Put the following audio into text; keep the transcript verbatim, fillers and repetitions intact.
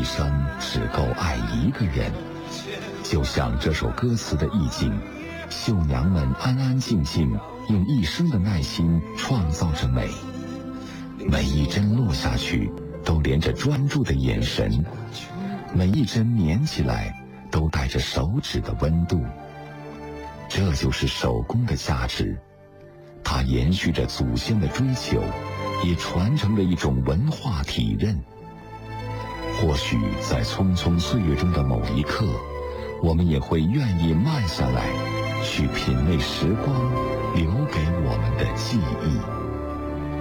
生只够爱一个人。就像这首歌词的意境，绣娘们安安静静，用一生的耐心创造着美。每一针落下去，都连着专注的眼神；每一针粘起来，都带着手指的温度。这就是手工的价值，它延续着祖先的追求，也传承着一种文化体认。或许在匆匆岁月中的某一刻，我们也会愿意慢下来，去品味时光留给我们的记忆。